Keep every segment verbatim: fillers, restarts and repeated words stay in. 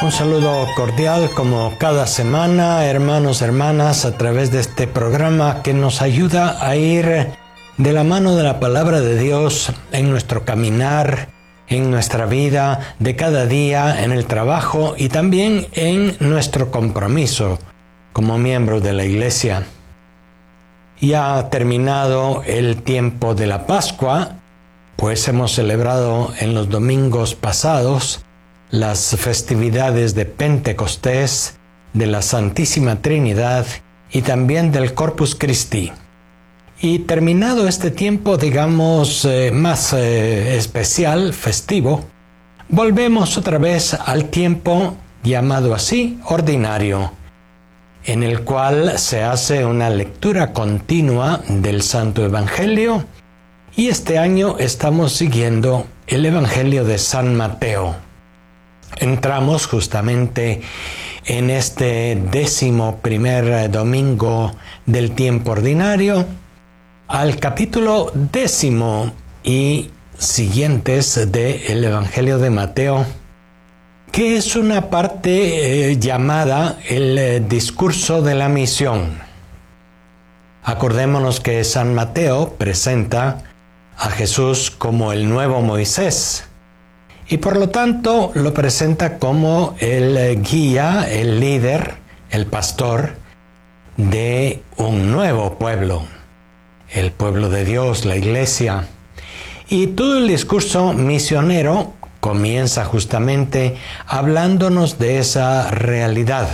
Un saludo cordial como cada semana, hermanos, hermanas, a través de este programa que nos ayuda a ir de la mano de la palabra de Dios en nuestro caminar, en nuestra vida de cada día, en el trabajo y también en nuestro compromiso como miembros de la iglesia. Ya ha terminado el tiempo de la Pascua, pues hemos celebrado en los domingos pasados las festividades de Pentecostés, de la Santísima Trinidad y también del Corpus Christi. Y terminado este tiempo, digamos, eh, más eh, especial, festivo, volvemos otra vez al tiempo llamado así, ordinario, en el cual se hace una lectura continua del Santo Evangelio, y este año estamos siguiendo el Evangelio de San Mateo. Entramos justamente en este décimo primer domingo del tiempo ordinario al capítulo décimo y siguientes del Evangelio de Mateo, que es una parte eh, llamada el eh, discurso de la misión. Acordémonos que San Mateo presenta a Jesús como el nuevo Moisés, y por lo tanto lo presenta como el guía, el líder, el pastor de un nuevo pueblo, el pueblo de Dios, la iglesia. Y todo el discurso misionero comienza justamente hablándonos de esa realidad.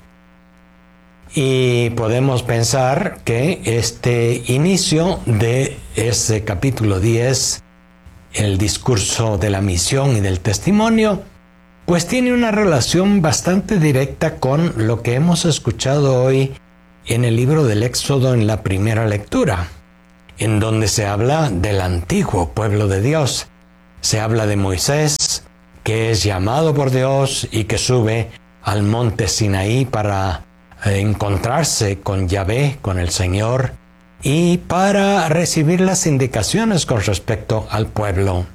Y podemos pensar que este inicio de ese capítulo diez, el discurso de la misión y del testimonio, pues tiene una relación bastante directa con lo que hemos escuchado hoy en el libro del Éxodo en la primera lectura, en donde se habla del antiguo pueblo de Dios. Se habla de Moisés, que es llamado por Dios y que sube al monte Sinaí para encontrarse con Yahvé, con el Señor, y para recibir las indicaciones con respecto al pueblo.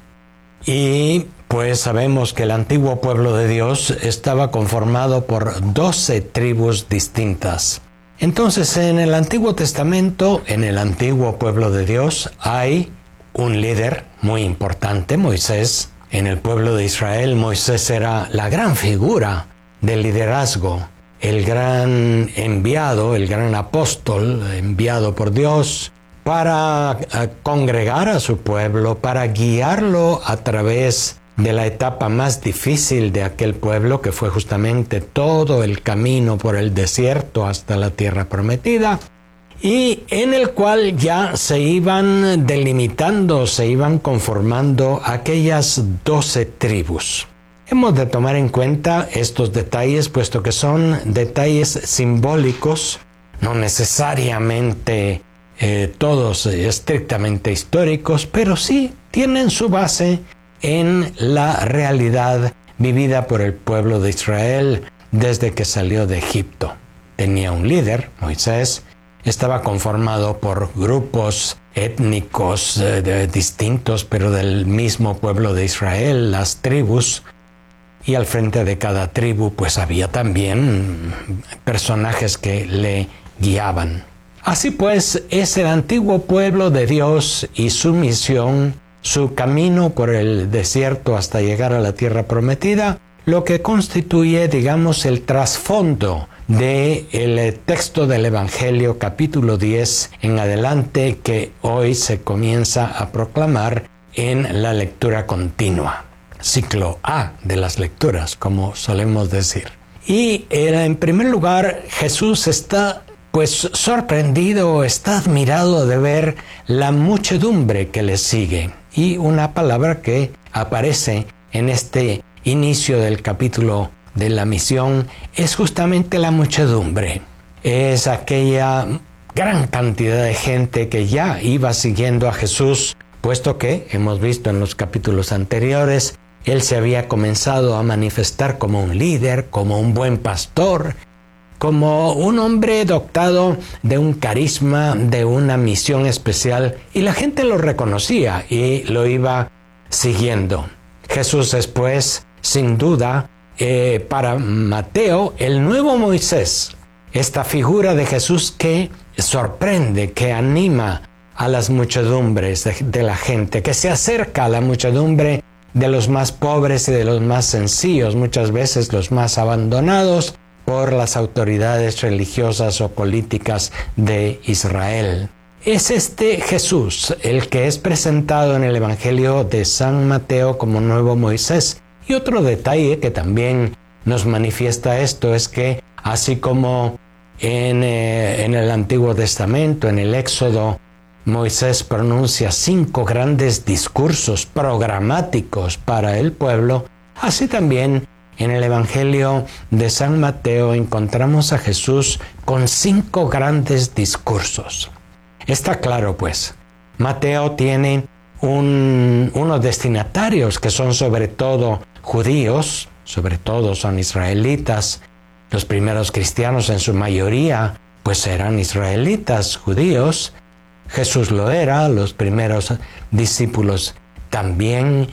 Y pues sabemos que el antiguo pueblo de Dios estaba conformado por doce tribus distintas. Entonces, en el Antiguo Testamento, en el antiguo pueblo de Dios, hay un líder muy importante, Moisés. En el pueblo de Israel, Moisés era la gran figura del liderazgo, el gran enviado, el gran apóstol enviado por Dios para congregar a su pueblo, para guiarlo a través de la etapa más difícil de aquel pueblo, que fue justamente todo el camino por el desierto hasta la tierra prometida, y en el cual ya se iban delimitando, se iban conformando aquellas doce tribus. Hemos de tomar en cuenta estos detalles, puesto que son detalles simbólicos, no necesariamente eh, todos estrictamente históricos, pero sí tienen su base en la realidad vivida por el pueblo de Israel desde que salió de Egipto. Tenía un líder, Moisés, estaba conformado por grupos étnicos eh, de, distintos, pero del mismo pueblo de Israel, las tribus. Y al frente de cada tribu pues había también personajes que le guiaban. Así pues, es el antiguo pueblo de Dios y su misión, su camino por el desierto hasta llegar a la tierra prometida, lo que constituye, digamos, el trasfondo del texto del Evangelio capítulo diez en adelante, que hoy se comienza a proclamar en la lectura continua. Ciclo A de las lecturas, como solemos decir. Y en primer lugar, Jesús está pues sorprendido, está admirado de ver la muchedumbre que le sigue. Y una palabra que aparece en este inicio del capítulo de la misión es justamente la muchedumbre. Es aquella gran cantidad de gente que ya iba siguiendo a Jesús, puesto que, hemos visto en los capítulos anteriores, él se había comenzado a manifestar como un líder, como un buen pastor, como un hombre dotado de un carisma, de una misión especial, y la gente lo reconocía y lo iba siguiendo. Jesús después, sin duda, eh, para Mateo el nuevo Moisés, esta figura de Jesús que sorprende, que anima a las muchedumbres de, de la gente, que se acerca a la muchedumbre de los más pobres y de los más sencillos, muchas veces los más abandonados por las autoridades religiosas o políticas de Israel. Es este Jesús el que es presentado en el Evangelio de San Mateo como nuevo Moisés. Y otro detalle que también nos manifiesta esto es que, así como en, eh, en el Antiguo Testamento, en el Éxodo, Moisés pronuncia cinco grandes discursos programáticos para el pueblo, así también en el Evangelio de San Mateo encontramos a Jesús con cinco grandes discursos. Está claro, pues, Mateo tiene un, unos destinatarios que son sobre todo judíos, sobre todo son israelitas. Los primeros cristianos en su mayoría, pues eran israelitas, judíos. Jesús lo era, los primeros discípulos también,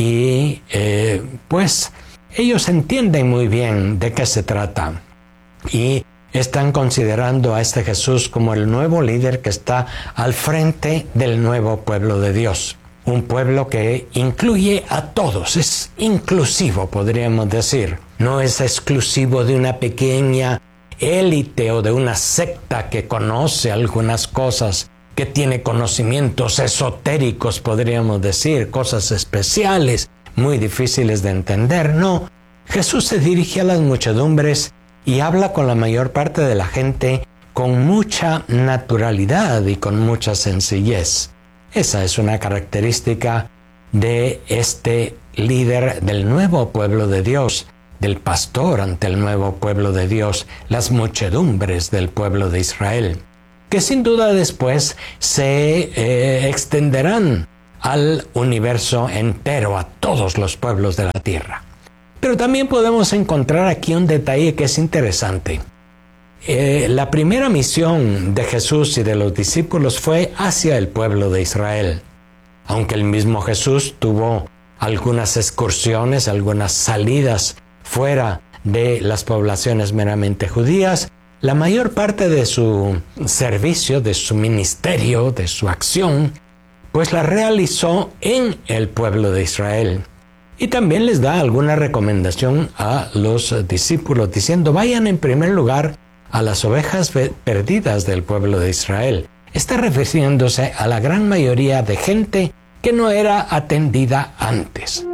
y eh, pues ellos entienden muy bien de qué se trata y están considerando a este Jesús como el nuevo líder que está al frente del nuevo pueblo de Dios. Un pueblo que incluye a todos, es inclusivo, podríamos decir. No es exclusivo de una pequeña élite o de una secta que conoce algunas cosas, que tiene conocimientos esotéricos, podríamos decir, cosas especiales, muy difíciles de entender. No, Jesús se dirige a las muchedumbres y habla con la mayor parte de la gente con mucha naturalidad y con mucha sencillez. Esa es una característica de este líder del nuevo pueblo de Dios, del pastor ante el nuevo pueblo de Dios, las muchedumbres del pueblo de Israel, que sin duda después se eh, extenderán al universo entero, a todos los pueblos de la tierra. Pero también podemos encontrar aquí un detalle que es interesante. Eh, la primera misión de Jesús y de los discípulos fue hacia el pueblo de Israel. Aunque el mismo Jesús tuvo algunas excursiones, algunas salidas fuera de las poblaciones meramente judías, la mayor parte de su servicio, de su ministerio, de su acción, pues la realizó en el pueblo de Israel. Y también les da alguna recomendación a los discípulos, diciendo: vayan en primer lugar a las ovejas perdidas del pueblo de Israel. Está refiriéndose a la gran mayoría de gente que no era atendida antes.